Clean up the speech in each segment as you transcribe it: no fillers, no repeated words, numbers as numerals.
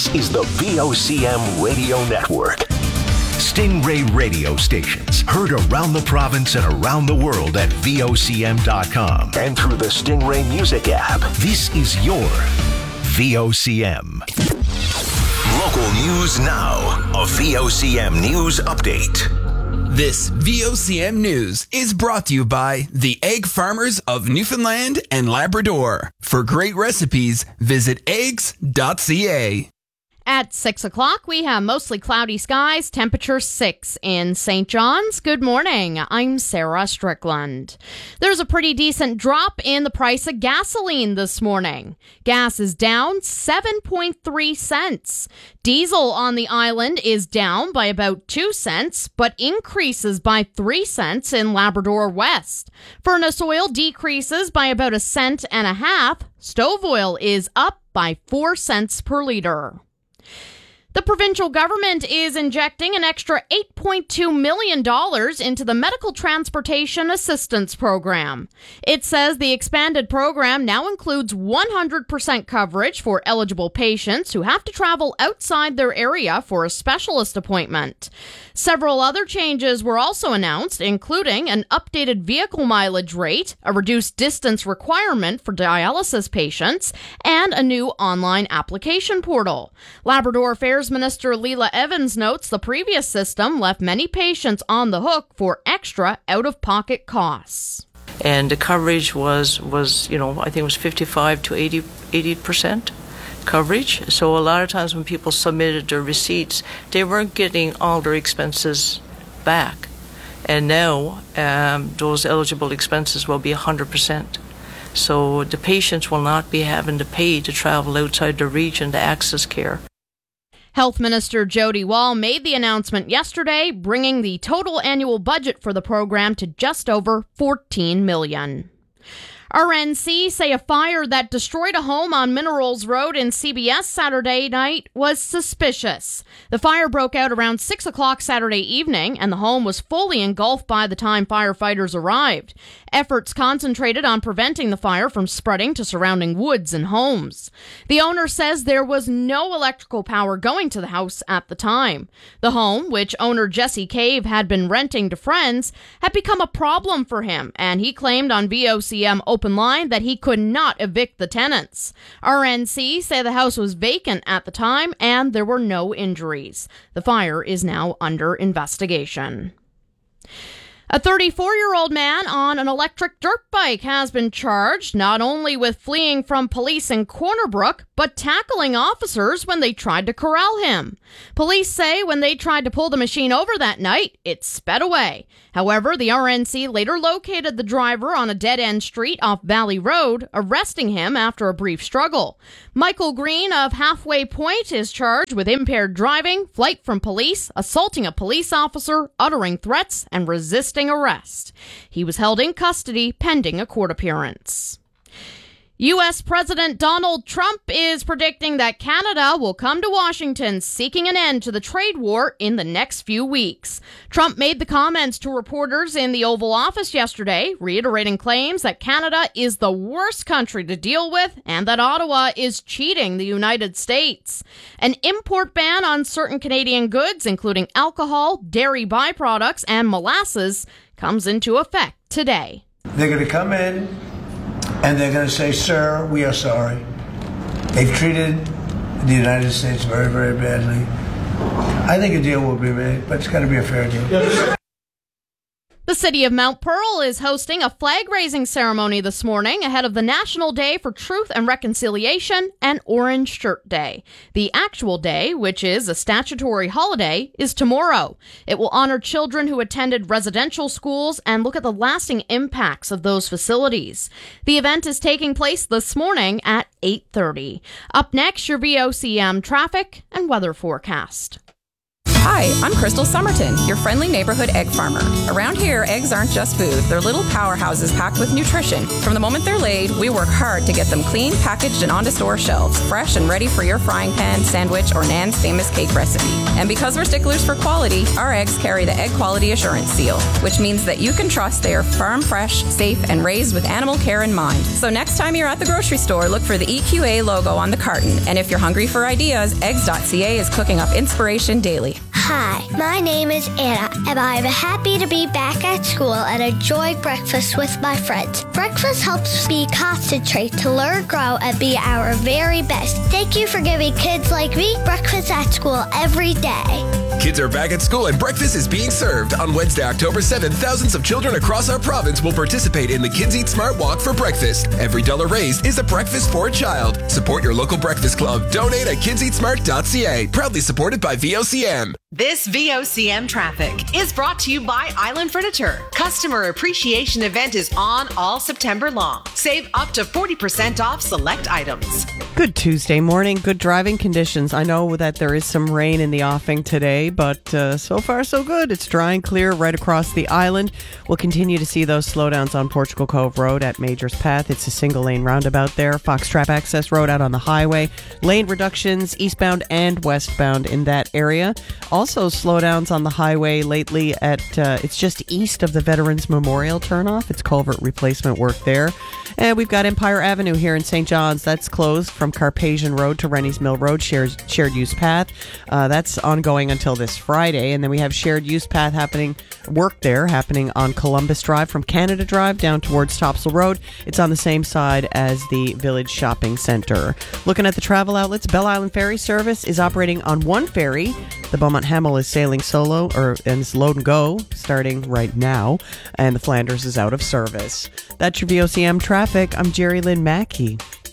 This is the VOCM Radio Network. Stingray radio stations heard around the province and around the world at VOCM.com and through the Stingray Music app. This is your VOCM. Local news now. A VOCM news update. This VOCM news is brought to you by the Egg Farmers of Newfoundland and Labrador. For great recipes, visit eggs.ca. At 6 o'clock, we have mostly cloudy skies, temperature 6 in St. John's. Good morning. I'm Sarah Strickland. There's a pretty decent drop in the price of gasoline this morning. Gas is down 7.3 cents. Diesel on the island is down by about 2 cents, but increases by 3 cents in Labrador West. Furnace oil decreases by about 1.5 cents. Stove oil is up by 4 cents per liter. The provincial government is injecting an extra $8.2 million into the Medical Transportation Assistance Program. It says the expanded program now includes 100% coverage for eligible patients who have to travel outside their area for a specialist appointment. Several other changes were also announced, including an updated vehicle mileage rate, a reduced distance requirement for dialysis patients, and a new online application portal. Labrador Affairs Minister Leela Evans notes the previous system left many patients on the hook for extra out-of-pocket costs. And the coverage was I think it was 55 to 80% coverage. So a lot of times when people submitted their receipts, they weren't getting all their expenses back. And now those eligible expenses will be 100%. So the patients will not be having to pay to travel outside the region to access care. Health Minister Jody Wall made the announcement yesterday, bringing the total annual budget for the program to just over $14 million. RNC say a fire that destroyed a home on Minerals Road in CBS Saturday night was suspicious. The fire broke out around 6 o'clock Saturday evening, and the home was fully engulfed by the time firefighters arrived. Efforts concentrated on preventing the fire from spreading to surrounding woods and homes. The owner says there was no electrical power going to the house at the time. The home, which owner Jesse Cave had been renting to friends, had become a problem for him, and he claimed on VOCM Open Line that he could not evict the tenants. RNC say the house was vacant at the time and there were no injuries. The fire is now under investigation. A 34-year-old man on an electric dirt bike has been charged not only with fleeing from police in Corner Brook, but tackling officers when they tried to corral him. Police say when they tried to pull the machine over that night, it sped away. However, the RNC later located the driver on a dead-end street off Valley Road, arresting him after a brief struggle. Michael Green of Halfway Point is charged with impaired driving, flight from police, assaulting a police officer, uttering threats, and resisting arrest. He was held in custody pending a court appearance. U.S. President Donald Trump is predicting that Canada will come to Washington seeking an end to the trade war in the next few weeks. Trump made the comments to reporters in the Oval Office yesterday, reiterating claims that Canada is the worst country to deal with and that Ottawa is cheating the United States. An import ban on certain Canadian goods, including alcohol, dairy byproducts, and molasses, comes into effect today. They're going to come in and they're going to say, sir, we are sorry. They've treated the United States very, very badly. I think a deal will be made, but it's got to be a fair deal. The city of Mount Pearl is hosting a flag-raising ceremony this morning ahead of the National Day for Truth and Reconciliation and Orange Shirt Day. The actual day, which is a statutory holiday, is tomorrow. It will honor children who attended residential schools and look at the lasting impacts of those facilities. The event is taking place this morning at 8:30. Up next, your VOCM traffic and weather forecast. Hi, I'm Crystal Somerton, your friendly neighborhood egg farmer. Around here, eggs aren't just food. They're little powerhouses packed with nutrition. From the moment they're laid, we work hard to get them clean, packaged, and onto store shelves, fresh and ready for your frying pan, sandwich, or Nan's famous cake recipe. And because we're sticklers for quality, our eggs carry the Egg Quality Assurance Seal, which means that you can trust they are farm fresh, safe, and raised with animal care in mind. So next time you're at the grocery store, look for the EQA logo on the carton. And if you're hungry for ideas, eggs.ca is cooking up inspiration daily. Hi, my name is Anna, and I'm happy to be back at school and enjoy breakfast with my friends. Breakfast helps me concentrate to learn, grow, and be our very best. Thank you for giving kids like me breakfast at school every day. Kids are back at school and breakfast is being served. On Wednesday, October 7th, thousands of children across our province will participate in the Kids Eat Smart Walk for breakfast. Every dollar raised is a breakfast for a child. Support your local breakfast club. Donate at kidseatsmart.ca. Proudly supported by VOCM. This VOCM traffic is brought to you by Island Furniture. Customer Appreciation Event is on all September long. Save up to 40% off select items. Good Tuesday morning. Good driving conditions. I know that there is some rain in the offing today, but so far so good. It's dry and clear right across the island. We'll continue to see those slowdowns on Portugal Cove Road at Majors Path. It's a single lane roundabout there. Foxtrap Access Road out on the highway. Lane reductions eastbound and westbound in that area. Also slowdowns on the highway lately at it's just east of the Veterans Memorial turnoff. It's culvert replacement work there. And we've got Empire Avenue here in St. John's. That's closed from Carpathian Road to Rennie's Mill Road, shared use path. That's ongoing until this Friday. And then we have shared use path work there happening on Columbus Drive from Canada Drive down towards Topsail Road. It's on the same side as the Village Shopping Centre. Looking at the travel outlets, Bell Island Ferry Service is operating on one ferry. The Beaumont Hamel is sailing solo, and it's load and go starting right now. And the Flanders is out of service. That's your VOCM traffic. I'm Jerry Lynn Mackey.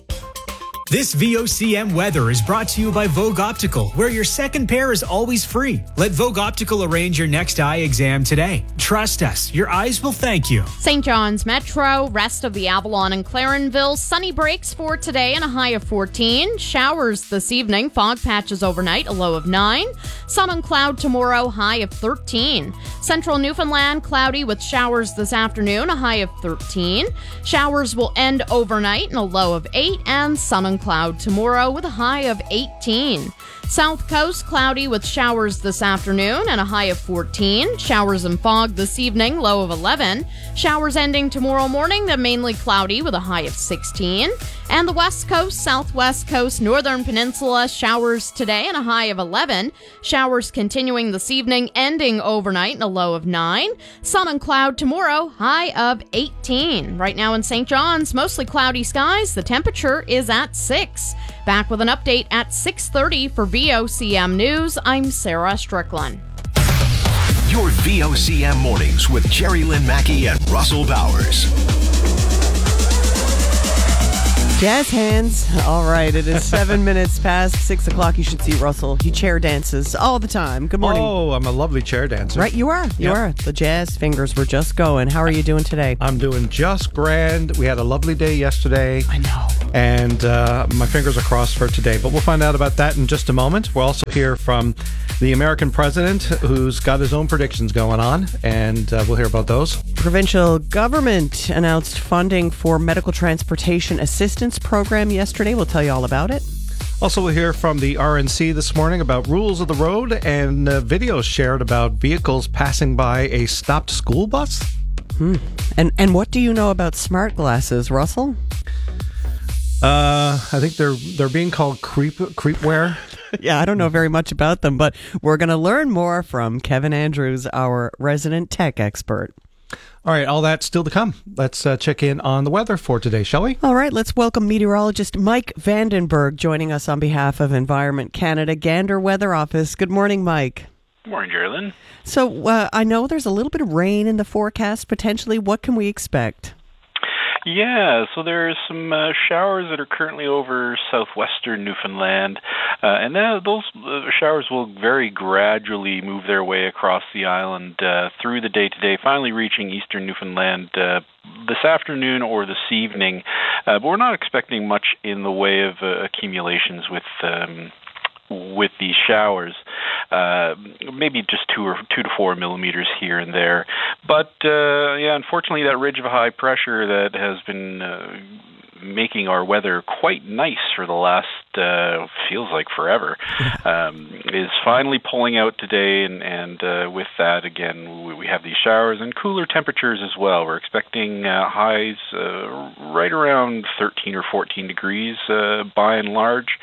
This VOCM weather is brought to you by Vogue Optical, where your second pair is always free. Let Vogue Optical arrange your next eye exam today. Trust us, your eyes will thank you. St. John's Metro, rest of the Avalon and Clarenville, sunny breaks for today and a high of 14. Showers this evening, fog patches overnight, a low of 9. Sun and cloud tomorrow, high of 13. Central Newfoundland, cloudy with showers this afternoon, a high of 13. Showers will end overnight and a low of 8, and sun and cloud tomorrow with a high of 18. South Coast, cloudy with showers this afternoon and a high of 14. Showers and fog this evening, low of 11. Showers ending tomorrow morning, then mainly cloudy with a high of 16. And the West Coast, Southwest Coast, Northern Peninsula, showers today and a high of 11. Showers continuing this evening, ending overnight and a low of 9. Sun and cloud tomorrow, high of 18. Right now in St. John's, mostly cloudy skies. The temperature is at 6. Back with an update at 6:30 for VOCM News. I'm Sarah Strickland. Your VOCM mornings with Jerry Lynn Mackey and Russell Bowers. Jazz hands. All right, it is 7 minutes past 6 o'clock. You should see Russell. He chair dances all the time. Good morning. Oh, I'm a lovely chair dancer. Right, you are. You are. The jazz fingers were just going. How are you doing today? I'm doing just grand. We had a lovely day yesterday. I know. And my fingers are crossed for today. But we'll find out about that in just a moment. We'll also hear from the American president, who's got his own predictions going on. And we'll hear about those. Provincial government announced funding for medical transportation assistance program yesterday. We'll tell you all about it. Also, we'll hear from the RNC this morning about rules of the road and videos shared about vehicles passing by a stopped school bus. And what do you know about smart glasses, Russell? I think they're being called creepwear. Yeah, I don't know very much about them, but we're going to learn more from Kevin Andrews, our resident tech expert. All right, all that's still to come. Let's check in on the weather for today, shall we? All right, let's welcome meteorologist Mike Vandenberg joining us on behalf of Environment Canada Gander Weather Office. Good morning, Mike. Good morning, Geraldine. So I know there's a little bit of rain in the forecast potentially. What can we expect? Yeah, so there's some showers that are currently over southwestern Newfoundland, and those showers will very gradually move their way across the island through the day today, finally reaching eastern Newfoundland this afternoon or this evening. But we're not expecting much in the way of accumulations with these showers. maybe just 2 to 4 millimeters here and there. But unfortunately, that ridge of high pressure that has been making our weather quite nice for the last feels like forever is finally pulling out today, and with that again we have these showers and cooler temperatures as well. We're expecting highs right around 13 or 14 degrees by and large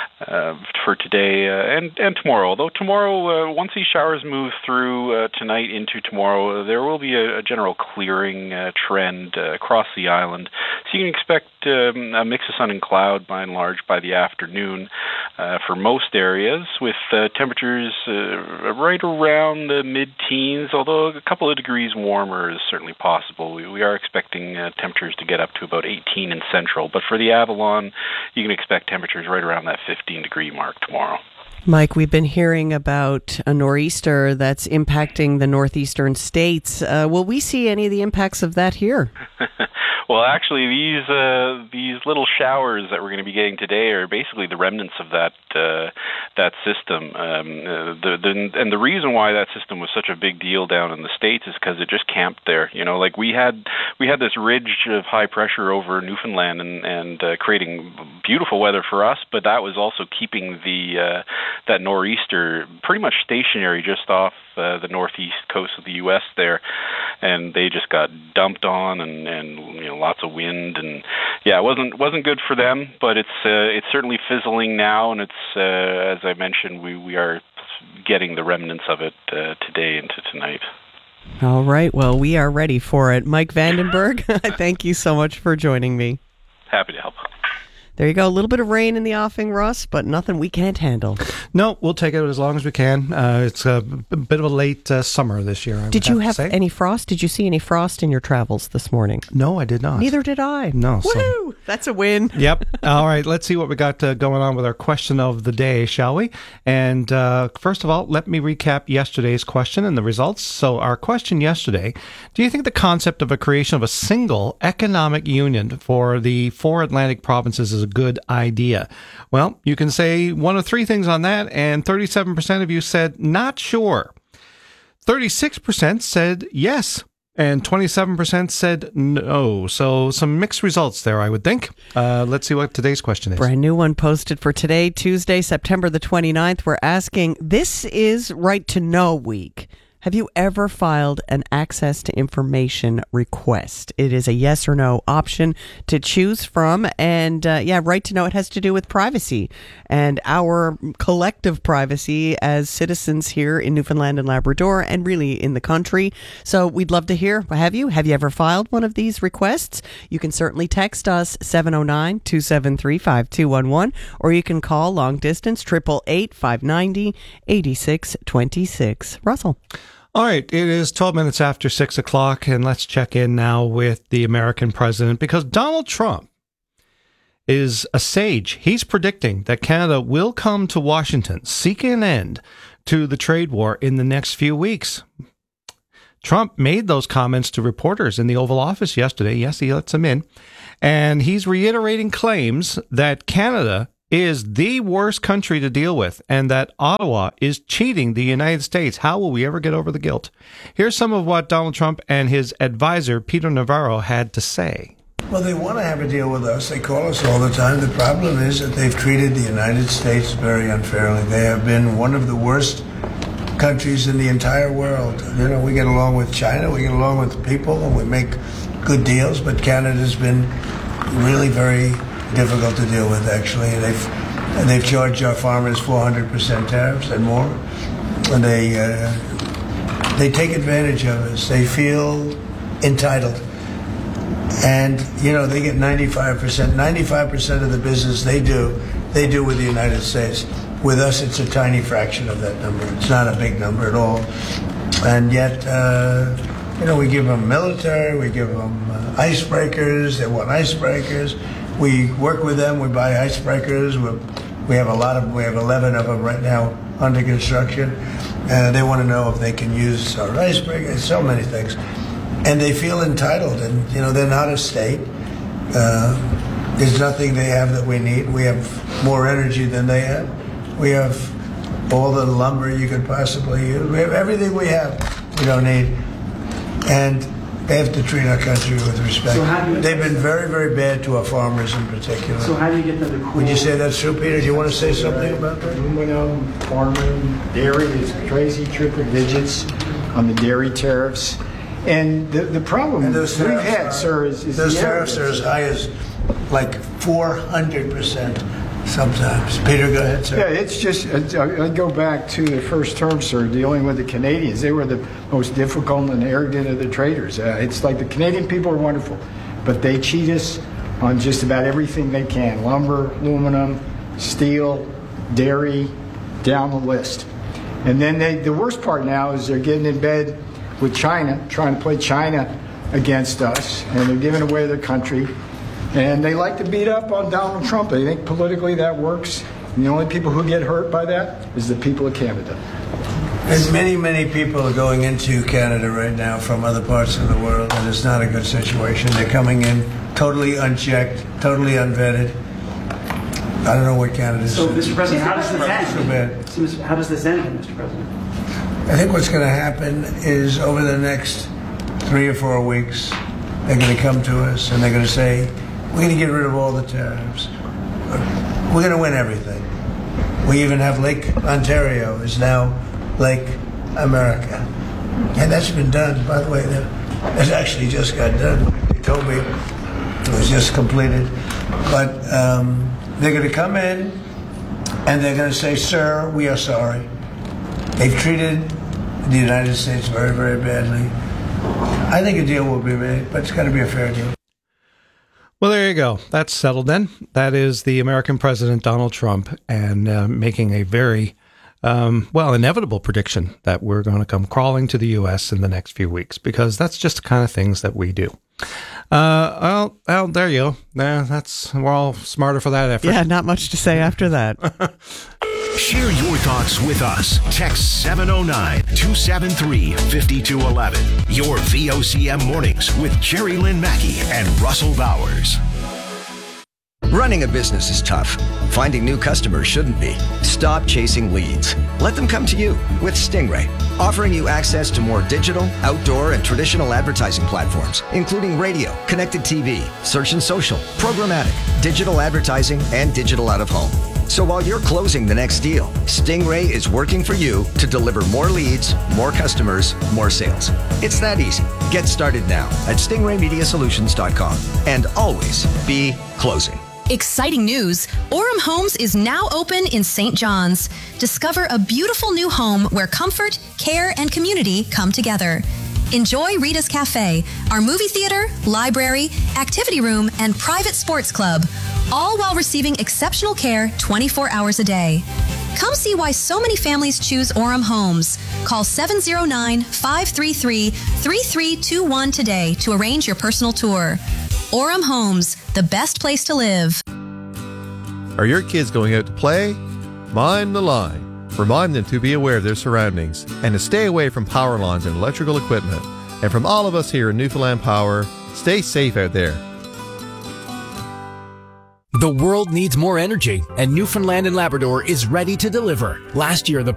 for today and tomorrow. Although tomorrow, once these showers move through tonight into tomorrow, there will be a general clearing trend across the island. So you can expect a mix of sun and cloud by and large by the afternoon for most areas, with temperatures right around the mid-teens, although a couple of degrees warmer is certainly possible. We are expecting temperatures to get up to about 18 in central, but for the Avalon, you can expect temperatures right around that 15-degree mark tomorrow. Mike, we've been hearing about a nor'easter that's impacting the northeastern states. Will we see any of the impacts of that here? Well, actually, these little showers that we're going to be getting today are basically the remnants of that system. And the reason why that system was such a big deal down in the States is because it just camped there. You know, like we had this ridge of high pressure over Newfoundland and creating beautiful weather for us, but that was also keeping that nor'easter pretty much stationary just off the northeast coast of the U.S. there, and they just got dumped on and lots of wind, and it wasn't good for them, but it's certainly fizzling now, and it's as I mentioned, we are getting the remnants of it today into tonight. All right, well, we are ready for it. Mike Vandenberg, thank you so much for joining me. Happy to help. There you go. A little bit of rain in the offing, Russ, but nothing we can't handle. No, we'll take it as long as we can. It's a bit of a late summer this year. Did you have any frost? Did you see any frost in your travels this morning? No, I did not. Neither did I. No. Woo! That's a win. Yep. All right, let's see what we got going on with our question of the day, shall we? And first of all, let me recap yesterday's question and the results. So our question yesterday, do you think the concept of a creation of a single economic union for the 4 Atlantic provinces is a good idea? Well, you can say one of 3 things on that, and 37% of you said not sure. 36% said yes, and 27% said no. So some mixed results there, I would think. Let's see what today's question is. Brand new one posted for today, Tuesday, September the 29th. We're asking, this is Right to Know Week. Have you ever filed an access to information request? It is a yes or no option to choose from. And right to know, it has to do with privacy and our collective privacy as citizens here in Newfoundland and Labrador and really in the country. So we'd love to hear, have you ever filed one of these requests? You can certainly text us 709-273-5211, or you can call long distance 888-590-8626. Russell. All right, it is 12 minutes after 6 o'clock, and let's check in now with the American president, because Donald Trump is a sage. He's predicting that Canada will come to Washington, seeking an end to the trade war in the next few weeks. Trump made those comments to reporters in the Oval Office yesterday. Yes, he lets them in. And he's reiterating claims that Canada is the worst country to deal with, and that Ottawa is cheating the United States. How will we ever get over the guilt? Here's some of what Donald Trump and his advisor, Peter Navarro, had to say. Well, they want to have a deal with us. They call us all the time. The problem is that they've treated the United States very unfairly. They have been one of the worst countries in the entire world. You know, we get along with China, we get along with people, and we make good deals, but Canada's been really very difficult to deal with, actually. And they've charged our farmers 400% tariffs and more. And they take advantage of us. They feel entitled. And, you know, they get 95% of the business they do with the United States. With us, it's a tiny fraction of that number. It's not a big number at all. And yet, we give them military, we give them icebreakers. They want icebreakers. We work with them. We buy icebreakers. We have 11 of them right now under construction. They want to know if they can use our icebreakers. So many things, and they feel entitled. And they're not a state. There's nothing they have that we need. We have more energy than they have. We have all the lumber you could possibly use. We have everything we have. We don't need. And they have to treat our country with respect. So they've been very, very bad to our farmers in particular. So how do you get them to cool? Would you say that's true, Peter? Do you want to say something about that? Aluminum, farming, dairy is crazy, triple digits on the dairy tariffs. And the problem we've had, sir, is those tariffs are as high as like 400%. Sometimes. Peter, go ahead, sir. Yeah, it's just, I go back to the first term, sir, dealing with the Canadians. They were the most difficult and arrogant of the traders. It's like the Canadian people are wonderful, but they cheat us on just about everything they can. Lumber, aluminum, steel, dairy, down the list. And then the worst part now is they're getting in bed with China, trying to play China against us, and they're giving away their country. And they like to beat up on Donald Trump. They think politically that works. And the only people who get hurt by that is the people of Canada. And many, many people are going into Canada right now from other parts of the world, and it's not a good situation. They're coming in totally unchecked, totally unvetted. I don't know what Canada's So, Mr. President, how does this end? So, how does this end, Mr. President? I think what's going to happen is over the next 3 or 4 weeks, they're going to come to us and they're going to say, we're going to get rid of all the tariffs. We're going to win everything. We even have Lake Ontario is now Lake America. And that's been done. By the way, that actually just got done. They told me it was just completed. But they're going to come in and they're going to say, sir, we are sorry. They've treated the United States very, very badly. I think a deal will be made, but it's got to be a fair deal. Well, there you go. That's settled then. That is the American president, Donald Trump, and making a very, inevitable prediction that we're going to come crawling to the U.S. in the next few weeks, because that's just the kind of things that we do. Well, there you go. We're all smarter for that effort. Yeah, not much to say after that. Share your thoughts with us. Text 709-273-5211. Your VOCM mornings with Jerry Lynn Mackey and Russell Bowers. Running a business is tough. Finding new customers shouldn't be. Stop chasing leads. Let them come to you with Stingray, offering you access to more digital, outdoor, and traditional advertising platforms, including radio, connected TV, search and social, programmatic, digital advertising, and digital out-of-home. So while you're closing the next deal, Stingray is working for you to deliver more leads, more customers, more sales. It's that easy. Get started now at stingraymediasolutions.com and always be closing. Exciting news! Orem Homes is now open in St. John's. Discover a beautiful new home where comfort, care, and community come together. Enjoy Rita's Cafe, our movie theater, library, activity room, and private sports club, all while receiving exceptional care 24 hours a day. Come see why so many families choose Orem Homes. Call 709-533-3321 today to arrange your personal tour. Orem Homes, the best place to live. Are your kids going out to play? Mind the line. Remind them to be aware of their surroundings and to stay away from power lines and electrical equipment. And from all of us here in Newfoundland Power, stay safe out there. The world needs more energy, and Newfoundland and Labrador is ready to deliver. Last year, the